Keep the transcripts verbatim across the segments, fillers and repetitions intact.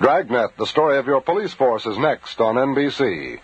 Dragnet, the story of your police force, is next on N B C.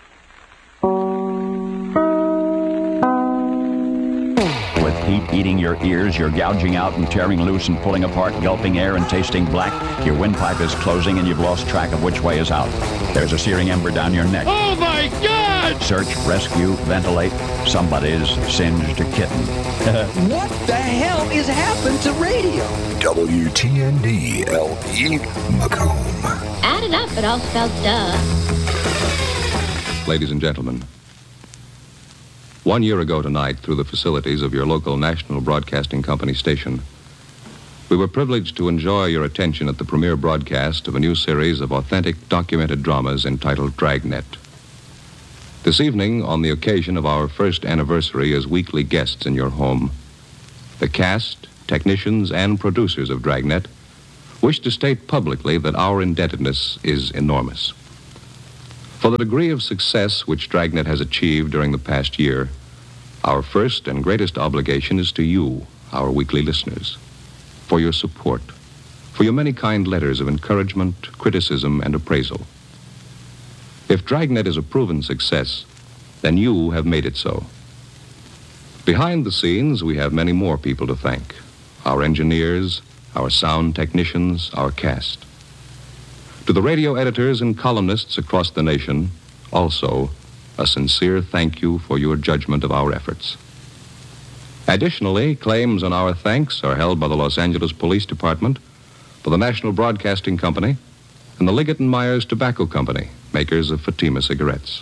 With heat eating your ears, you're gouging out and tearing loose and pulling apart, gulping air and tasting black. Your windpipe is closing and you've lost track of which way is out. There's a searing ember down your neck. Oh, my God! Search, rescue, ventilate. Somebody's singed a kitten. What the hell is happened to radio? W T N D L E Macomb. Add it up, it all spells duh. Ladies and gentlemen, one year ago tonight, through the facilities of your local National Broadcasting Company station, we were privileged to enjoy your attention at the premiere broadcast of a new series of authentic documented dramas entitled Dragnet. This evening, on the occasion of our first anniversary as weekly guests in your home, the cast, technicians, and producers of Dragnet wish to state publicly that our indebtedness is enormous. For the degree of success which Dragnet has achieved during the past year, our first and greatest obligation is to you, our weekly listeners, for your support, for your many kind letters of encouragement, criticism, and appraisal. If Dragnet is a proven success, then you have made it so. Behind the scenes, we have many more people to thank. Our engineers, our sound technicians, our cast. To the radio editors and columnists across the nation, also, a sincere thank you for your judgment of our efforts. Additionally, claims on our thanks are held by the Los Angeles Police Department, by the National Broadcasting Company, and the Liggett and Myers Tobacco Company, makers of Fatima cigarettes.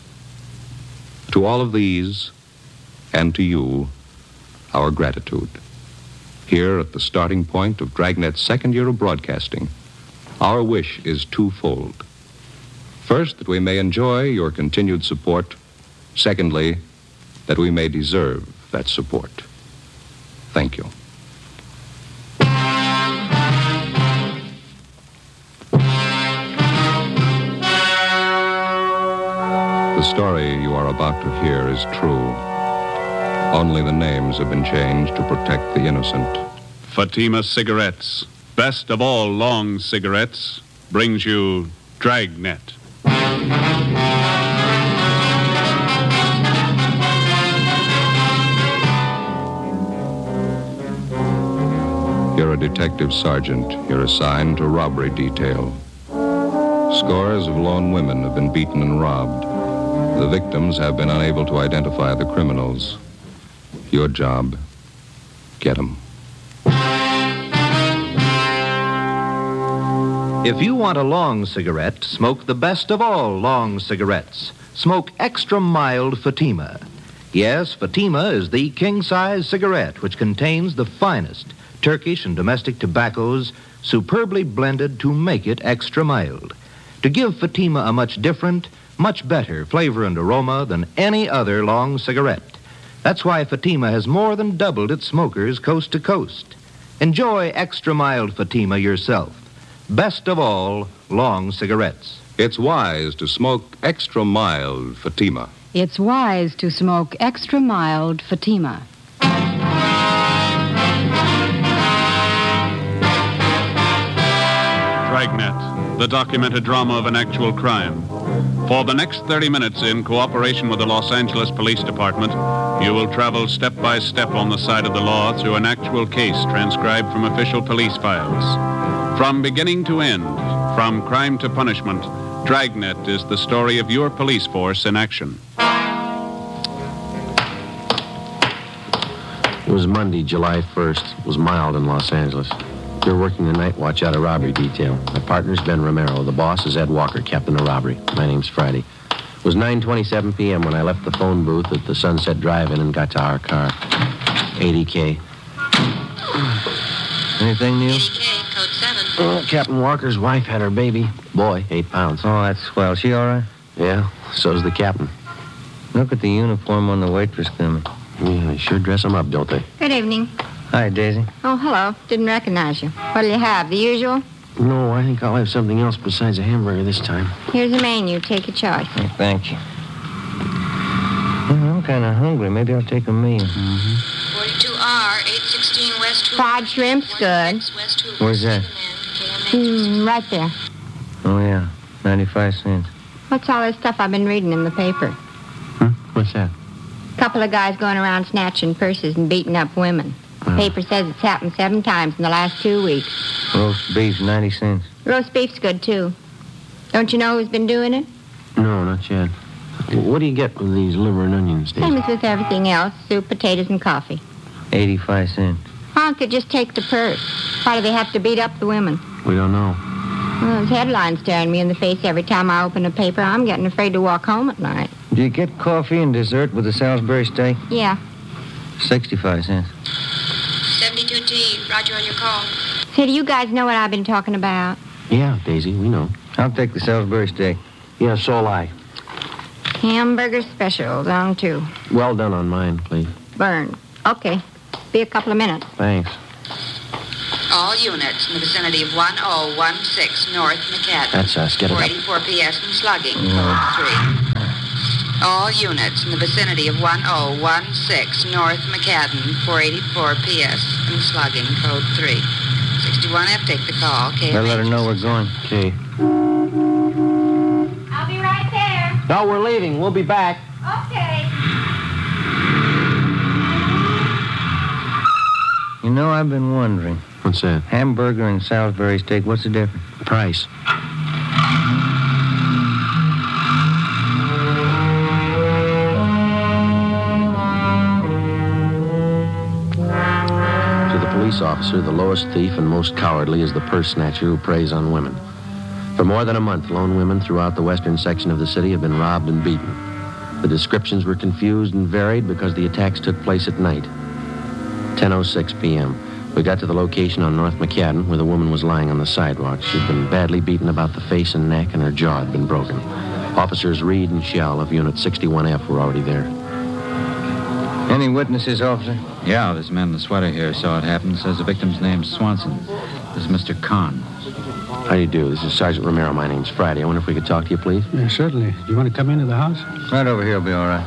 To all of these, and to you, our gratitude. Here at the starting point of Dragnet's second year of broadcasting, our wish is twofold. First, that we may enjoy your continued support. Secondly, that we may deserve that support. Thank you. The story you are about to hear is true. Only the names have been changed to protect the innocent. Fatima Cigarettes, best of all long cigarettes, brings you Dragnet. You're a detective sergeant. You're assigned to robbery detail. Scores of lone women have been beaten and robbed. The victims have been unable to identify the criminals. Your job, get them. If you want a long cigarette, smoke the best of all long cigarettes. Smoke extra mild Fatima. Yes, Fatima is the king-size cigarette which contains the finest Turkish and domestic tobaccos superbly blended to make it extra mild. To give Fatima a much different, much better flavor and aroma than any other long cigarette. That's why Fatima has more than doubled its smokers coast to coast. Enjoy extra mild Fatima yourself. Best of all, long cigarettes. It's wise to smoke extra mild Fatima. It's wise to smoke extra mild Fatima. Dragnet, the documented drama of an actual crime. For the next thirty minutes, in cooperation with the Los Angeles Police Department, you will travel step by step on the side of the law through an actual case transcribed from official police files. From beginning to end, from crime to punishment, Dragnet is the story of your police force in action. It was Monday, July first. It was mild in Los Angeles. You're working the night watch out of robbery detail. My partner's Ben Romero. The boss is Ed Walker, captain of robbery. My name's Friday. It was nine twenty-seven p.m. when I left the phone booth at the Sunset Drive-In and got to our car. eighty K. Anything new? eighty K, code seven. Oh, Captain Walker's wife had her baby. Boy, eight pounds. Oh, that's swell. She all right? Yeah, so's the captain. Look at the uniform on the waitress coming. Yeah, they sure dress them up, don't they? Good evening. Hi, Daisy. Oh, hello. Didn't recognize you. What'll you have, the usual? No, I think I'll have something else besides a hamburger this time. Here's the menu. Take your choice. Oh, thank you. Well, I'm kind of hungry. Maybe I'll take a meal. Mm-hmm. forty-two R, eight sixteen West. Fried shrimp's good. Where's that? Mm, right there. Oh, yeah. ninety-five cents. What's all this stuff I've been reading in the paper? Huh? What's that? Couple of guys going around snatching purses and beating up women. The Oh. paper says it's happened seven times in the last two weeks. Roast beef, ninety cents. Roast beef's good, too. Don't you know who's been doing it? No, not yet. What do you get with these liver and onions, Daisy? Same as with everything else. Soup, potatoes, and coffee. eighty-five cents. Why don't they just take the purse? Why do they have to beat up the women? We don't know. Well, those headlines staring me in the face every time I open a paper. I'm getting afraid to walk home at night. Do you get coffee and dessert with the Salisbury steak? Yeah. sixty-five cents. seventy-two T. Roger on your call. Say, do you guys know what I've been talking about? Yeah, Daisy, we know. I'll take the Salisbury steak. Yeah, so'll I. Hamburger specials on two. Well done on mine, please. Burned. Okay. Be a couple of minutes. Thanks. All units in the vicinity of one oh one six North McCadden. That's us. Get it four up. eighty-four P S and slugging. Code three. All units in the vicinity of one oh one six North McCadden. four eighty-four P S and slugging. Code three. sixty-one F, take the call. Okay. Better let her know we're going. Okay. I'll be right there. No, we're leaving. We'll be back. Okay. You know, I've been wondering. What's that? Hamburger and Salisbury steak, what's the difference? Price. To the police officer, the lowest thief and most cowardly is the purse snatcher who preys on women. For more than a month, lone women throughout the western section of the city have been robbed and beaten. The descriptions were confused and varied because the attacks took place at night. ten oh six p.m. We got to the location on North McCadden where the woman was lying on the sidewalk. She'd been badly beaten about the face and neck, and her jaw had been broken. Officers Reed and Shell of Unit sixty-one F were already there. Any witnesses, officer? Yeah, this man in the sweater here saw it happen. Says the victim's name's Swanson. This is Mister Kahn. How do you do? This is Sergeant Romero. My name's Friday. I wonder if we could talk to you, please? Yeah, certainly. Do you want to come into the house? Right over here will be all right.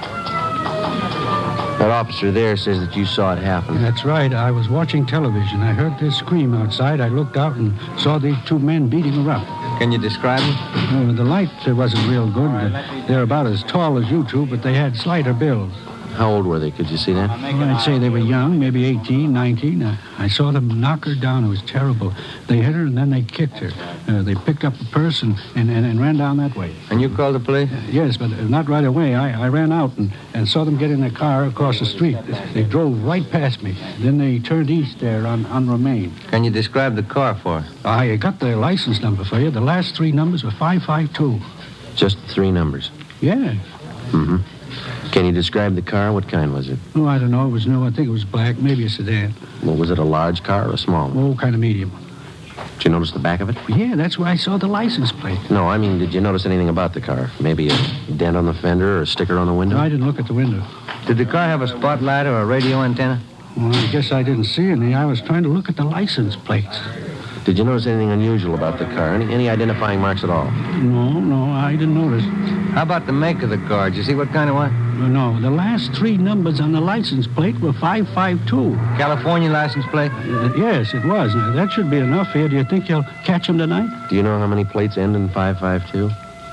That officer there says that you saw it happen. That's right. I was watching television. I heard this scream outside. I looked out and saw these two men beating her up. Can you describe them? Uh, the light uh, wasn't real good. Uh, they're about as tall as you two, but they had slighter builds. How old were they? Could you see that? Well, I'd say they were young, maybe eighteen, nineteen. Uh, I saw them knock her down. It was terrible. They hit her, and then they kicked her. Uh, they picked up the purse and, and, and, and ran down that way. And you called the police? Uh, yes, but uh, not right away. I, I ran out and, and saw them get in their car across the street. They drove right past me. Then they turned east there on, on Romaine. Can you describe the car for us? I got the license number for you. The last three numbers were five five two. Just three numbers? Yeah. Mm-hmm. Can you describe the car? What kind was it? Oh, I don't know. It was new. I think it was black, maybe a sedan. Well, was it a large car or a small one? Oh, kind of medium. Did you notice the back of it? Yeah, that's where I saw the license plate. No, I mean, did you notice anything about the car? Maybe a dent on the fender or a sticker on the window? No, I didn't look at the window. Did the car have a spotlight or a radio antenna? Well, I guess I didn't see any. I was trying to look at the license plates. Did you notice anything unusual about the car? Any, any identifying marks at all? No, no, I didn't notice. How about the make of the car? Did you see what kind of one? No, the last three numbers on the license plate were five five two. California license plate? Uh, yes, it was. Now, that should be enough here. Do you think you'll catch him tonight? Do you know how many plates end in five five two?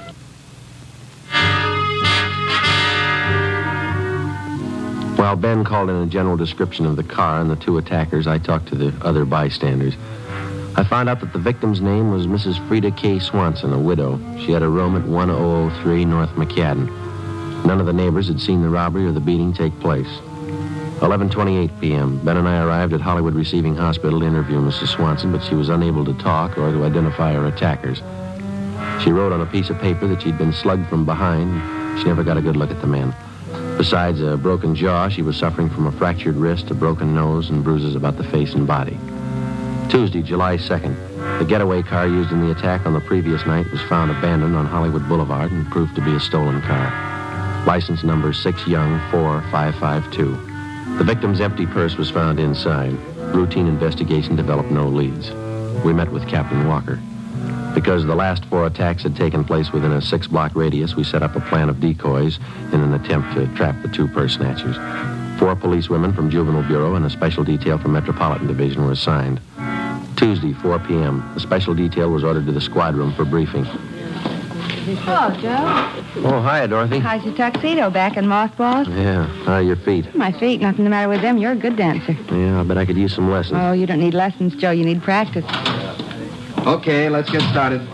While Ben called in a general description of the car and the two attackers, I talked to the other bystanders. I found out that the victim's name was Missus Frida K. Swanson, a widow. She had a room at one oh oh three North McCadden. None of the neighbors had seen the robbery or the beating take place. eleven twenty-eight p.m., Ben and I arrived at Hollywood Receiving Hospital to interview Missus Swanson, but she was unable to talk or to identify her attackers. She wrote on a piece of paper that she'd been slugged from behind. She never got a good look at the men. Besides a broken jaw, she was suffering from a fractured wrist, a broken nose, and bruises about the face and body. Tuesday, July second, the getaway car used in the attack on the previous night was found abandoned on Hollywood Boulevard and proved to be a stolen car. License number six Young four five five two. The victim's empty purse was found inside. Routine investigation developed no leads. We met with Captain Walker. Because the last four attacks had taken place within a six-block radius, we set up a plan of decoys in an attempt to trap the two purse snatchers. Four policewomen from Juvenile Bureau and a special detail from Metropolitan Division were assigned. Tuesday, four p.m. A special detail was ordered to the squad room for briefing. Hello, Joe. Oh, hi, Dorothy. How's your tuxedo? Back in mothballs? Yeah, how are your feet? My feet, nothing the matter with them. You're a good dancer. Yeah, I bet I could use some lessons. Oh, you don't need lessons, Joe. You need practice. Okay, let's get started.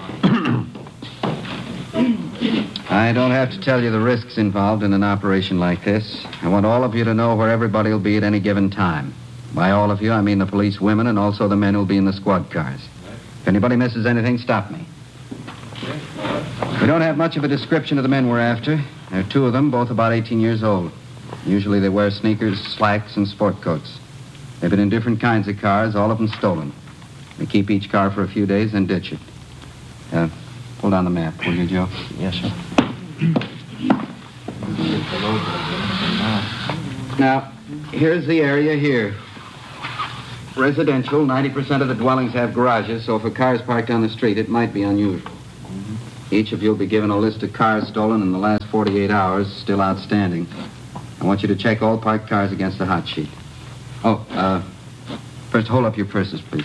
I don't have to tell you the risks involved in an operation like this. I want all of you to know where everybody will be at any given time. By all of you, I mean the police women and also the men who'll be in the squad cars. If anybody misses anything, stop me. We don't have much of a description of the men we're after. There are two of them, both about eighteen years old. Usually they wear sneakers, slacks, and sport coats. They've been in different kinds of cars, all of them stolen. They keep each car for a few days, then ditch it. Uh, pull down the map, will you, Joe? Yes, sir. Now, here's the area here. Residential, ninety percent of the dwellings have garages, so if a car is parked on the street, it might be unusual. Each of you will be given a list of cars stolen in the last forty-eight hours, still outstanding. I want you to check all parked cars against the hot sheet. Oh, uh, first hold up your purses, please.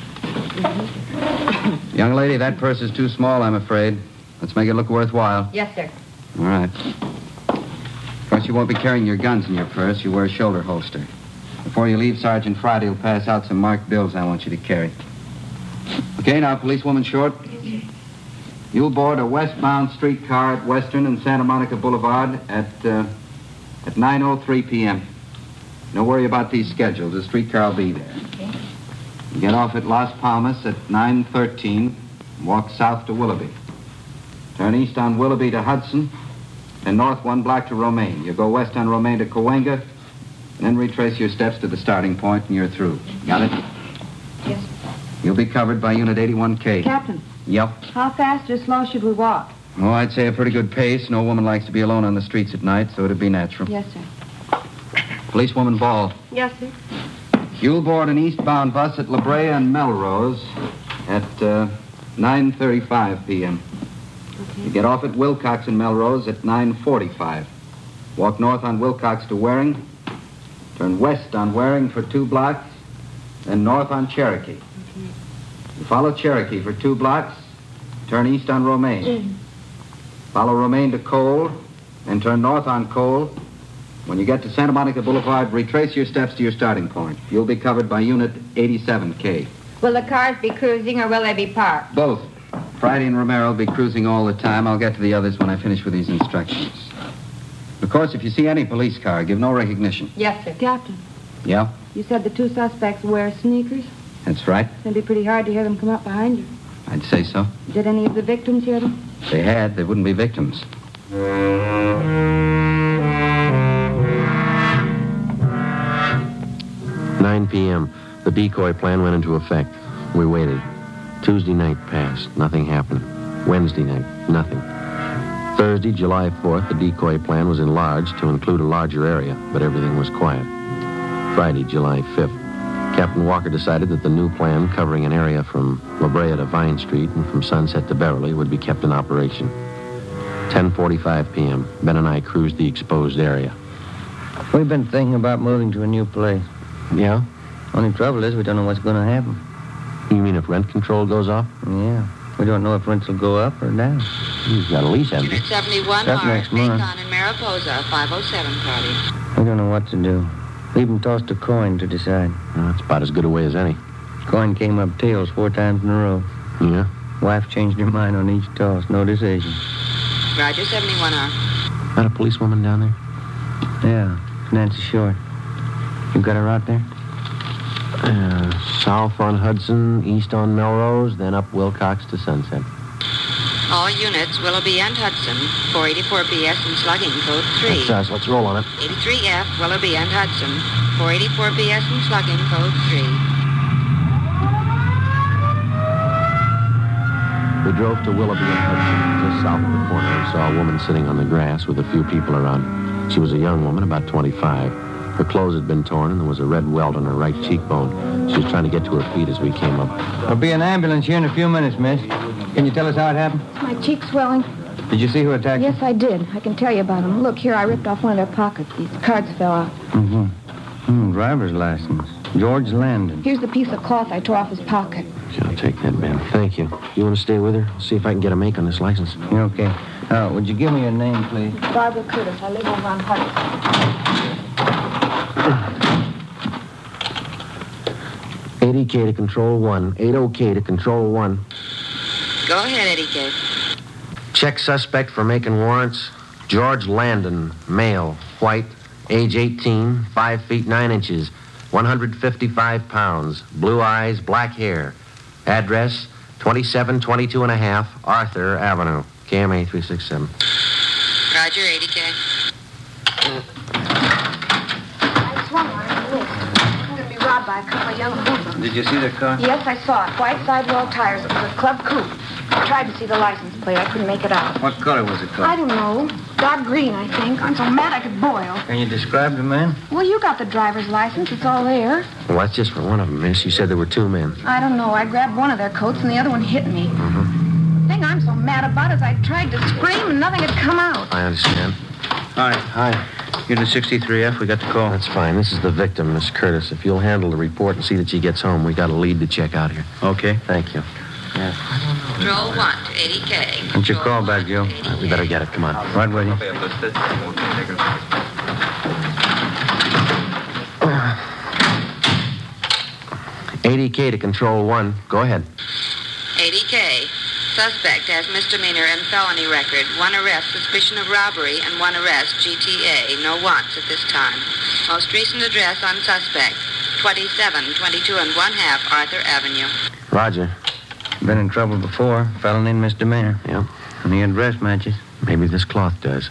Young lady, that purse is too small, I'm afraid. Let's make it look worthwhile. Yes, sir. All right. Of course, you won't be carrying your guns in your purse. You wear a shoulder holster. Before you leave, Sergeant Friday will pass out some marked bills I want you to carry. Okay, now, policewoman Short. You'll board a westbound streetcar at Western and Santa Monica Boulevard at uh, at nine oh three p.m. Don't worry about these schedules. The streetcar will be there. Okay. You get off at Las Palmas at nine thirteen. Walk south to Willoughby. Turn east on Willoughby to Hudson, and north one block to Romaine. You go west on Romaine to Cahuenga, and then retrace your steps to the starting point, and you're through. Got it? Yes. You'll be covered by Unit eighty-one K. Captain. Yep. How fast or slow should we walk? Oh, I'd say a pretty good pace. No woman likes to be alone on the streets at night, so it'd be natural. Yes, sir. Policewoman Ball. Yes, sir. You'll board an eastbound bus at La Brea and Melrose at uh, nine thirty-five p.m. Okay. You get off at Wilcox and Melrose at nine forty-five. Walk north on Wilcox to Waring. Turn west on Waring for two blocks, then north on Cherokee. Okay. You follow Cherokee for two blocks, turn east on Romaine. Mm. Follow Romaine to Cole, and turn north on Cole. When you get to Santa Monica Boulevard, retrace your steps to your starting point. You'll be covered by Unit eighty-seven K. Will the cars be cruising or will they be parked? Both. Friday and Romero will be cruising all the time. I'll get to the others when I finish with these instructions. Of course, if you see any police car, give no recognition. Yes, sir. Captain, Yeah? you said the two suspects wear sneakers? That's right. It's going to be pretty hard to hear them come up behind you. I'd say so. Did any of the victims hear them? If they had, they wouldn't be victims. nine p.m. The decoy plan went into effect. We waited. Tuesday night passed. Nothing happened. Wednesday night, nothing. Thursday, July fourth, the decoy plan was enlarged to include a larger area, but everything was quiet. Friday, July fifth, Captain Walker decided that the new plan covering an area from La Brea to Vine Street and from Sunset to Beverly would be kept in operation. ten forty-five p.m., Ben and I cruised the exposed area. We've been thinking about moving to a new place. Yeah? Only trouble is we don't know what's going to happen. You mean if rent control goes off? Yeah. We don't know if rents will go up or down. You've got a lease, haven't you? Unit seventy-one, That's Mars, next month. Macon and Mariposa, five oh seven party. We don't know what to do. We even tossed a coin to decide. Well, that's about as good a way as any. Coin came up tails four times in a row. Yeah? Wife changed her mind on each toss. No decision. Roger, seventy-one R. That a policewoman down there? Yeah, Nancy Short. You got her out there? Uh, south on Hudson, east on Melrose, then up Wilcox to Sunset. All units, Willoughby and Hudson, four eighty-four B S and slugging, code three. That's us. Let's roll on it. eighty-three F, Willoughby and Hudson, four eighty-four B S and slugging, code three. We drove to Willoughby and Hudson. Just south of the corner, we saw a woman sitting on the grass with a few people around. She was a young woman, about twenty-five. Her clothes had been torn, and there was a red welt on her right cheekbone. She was trying to get to her feet as we came up. There'll be an ambulance here in a few minutes, miss. Can you tell us how it happened? My cheek's swelling. Did you see who attacked you? Yes, I did. I can tell you about them. Look, here, I ripped off one of their pockets. These cards fell out. Mm-hmm. Mm, driver's license. George Landon. Here's the piece of cloth I tore off his pocket. Okay, I'll take that, Ben. Thank you. You want to stay with her? I'll see if I can get a make on this license. You're okay. Uh, would you give me your name, please? Barbara Curtis. I live over on Hudson. eighty K to Control one. eighty K to Control one. Go ahead, Eddie K. Check suspect for making warrants. George Landon, male, white, age eighteen, five feet nine inches, one hundred fifty-five pounds, blue eyes, black hair. Address, twenty-seven twenty-two and a half Arthur Avenue, K M A three six seven. Roger, eighty K. I swung on it. I'm going to be robbed by a couple of young hoodlums. Did you see the car? Yes, I saw it. White sidewall tires. It was a club coupe. I tried to see the license plate. I couldn't make it out. What color was the car? I don't know. Dark green, I think. I'm so mad I could boil. Can you describe the man? Well, you got the driver's license. It's all there. Well, that's just for one of them, miss. You said there were two men. I don't know. I grabbed one of their coats and the other one hit me. Mm-hmm. The thing I'm so mad about is I tried to scream and nothing had come out. I understand. Hi. Hi. You're the sixty-three F. We got the call. That's fine. This is the victim, Miss Curtis. If you'll handle the report and see that she gets home, we got a lead to check out here. Okay. Thank you. Yeah. Control one to eighty K. What's your call back, Joe? Right, we better get it. Come on. Right with you. eighty K to Control one. Go ahead. eighty K. Suspect has misdemeanor and felony record. One arrest, suspicion of robbery, and one arrest, G T A. No wants at this time. Most recent address on suspect, twenty-seven twenty-two and one half Arthur Avenue. Roger. Been in trouble before. Felony and misdemeanor. Yep. And the address matches. Maybe this cloth does.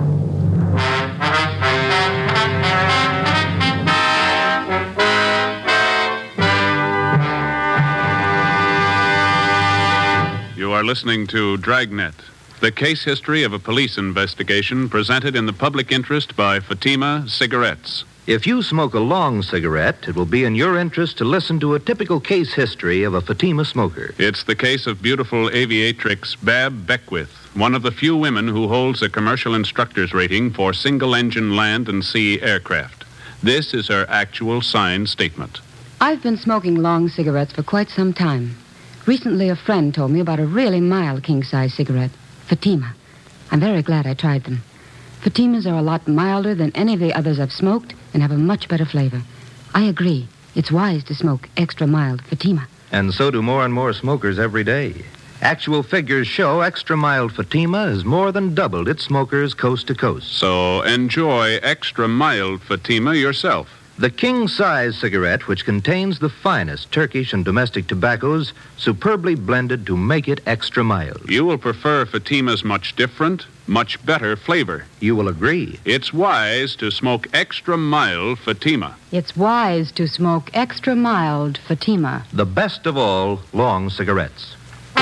You are listening to Dragnet, the case history of a police investigation presented in the public interest by Fatima Cigarettes. If you smoke a long cigarette, it will be in your interest to listen to a typical case history of a Fatima smoker. It's the case of beautiful aviatrix Bab Beckwith, one of the few women who holds a commercial instructor's rating for single-engine land and sea aircraft. This is her actual signed statement. I've been smoking long cigarettes for quite some time. Recently, a friend told me about a really mild king-size cigarette, Fatima. I'm very glad I tried them. Fatimas are a lot milder than any of the others I've smoked and have a much better flavor. I agree. It's wise to smoke extra mild Fatima. And so do more and more smokers every day. Actual figures show extra mild Fatima has more than doubled its smokers coast to coast. So enjoy extra mild Fatima yourself. The king-size cigarette, which contains the finest Turkish and domestic tobaccos, superbly blended to make it extra mild. You will prefer Fatima's much different, much better flavor. You will agree. It's wise to smoke extra mild Fatima. It's wise to smoke extra mild Fatima. The best of all long cigarettes.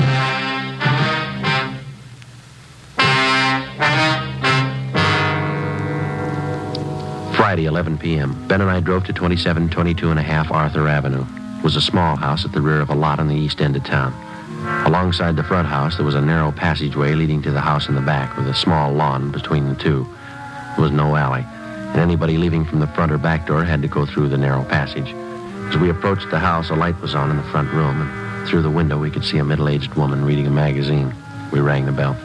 Friday, eleven p.m. Ben and I drove to twenty-seven twenty-two and a half Arthur Avenue. It was a small house at the rear of a lot on the east end of town. Alongside the front house, there was a narrow passageway leading to the house in the back with a small lawn between the two. There was no alley, and anybody leaving from the front or back door had to go through the narrow passage. As we approached the house, a light was on in the front room, and through the window we could see a middle-aged woman reading a magazine. We rang the bell.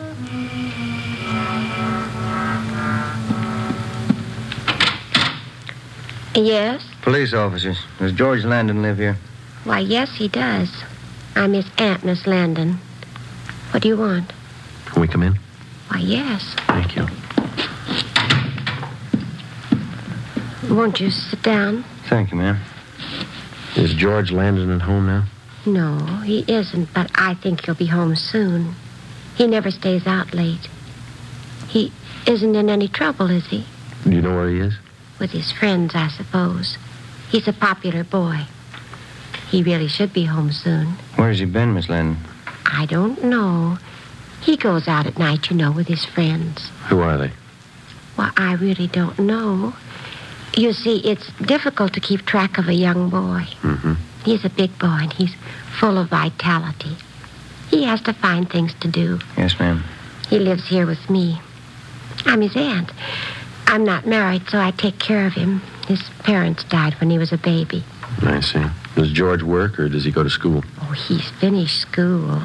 Yes? Police officers. Does George Landon live here? Why, yes, he does. I'm his aunt, Miss Landon. What do you want? Can we come in? Why, yes. Thank you. Won't you sit down? Thank you, ma'am. Is George Landon at home now? No, he isn't, but I think he'll be home soon. He never stays out late. He isn't in any trouble, is he? Do you know where he is? With his friends, I suppose. He's a popular boy. He really should be home soon. Where's he been, Miss Landon? I don't know. He goes out at night, you know, with his friends. Who are they? Well, I really don't know. You see, it's difficult to keep track of a young boy. Mm-hmm. He's a big boy, and he's full of vitality. He has to find things to do. Yes, ma'am. He lives here with me. I'm his aunt. I'm not married, so I take care of him. His parents died when he was a baby. I see. Does George work, or does he go to school? Oh, he's finished school.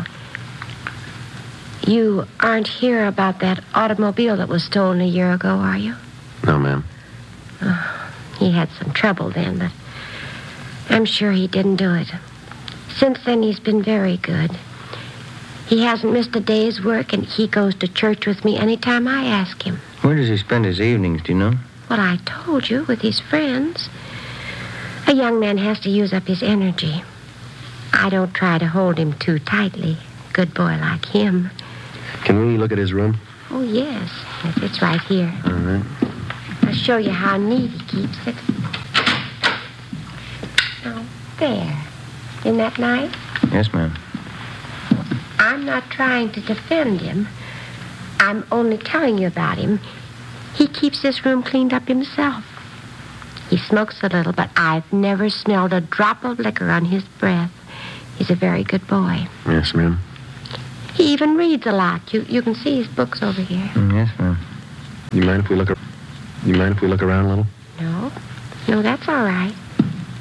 You aren't here about that automobile that was stolen a year ago, are you? No, ma'am. Oh, he had some trouble then, but I'm sure he didn't do it. Since then, he's been very good. He hasn't missed a day's work, and he goes to church with me any time I ask him. Where does he spend his evenings, do you know? Well, I told you, with his friends. A young man has to use up his energy. I don't try to hold him too tightly. Good boy like him. Can we look at his room? Oh, yes. Yes, it's right here. All right. I'll show you how neat he keeps it. Now, there. Isn't that nice? Yes, ma'am. I'm not trying to defend him. I'm only telling you about him. He keeps this room cleaned up himself. He smokes a little, but I've never smelled a drop of liquor on his breath. He's a very good boy. Yes, ma'am. He even reads a lot. You you can see his books over here. Mm, yes, ma'am. You mind if we look? Ar- you mind if we look around a little? No. No, that's all right.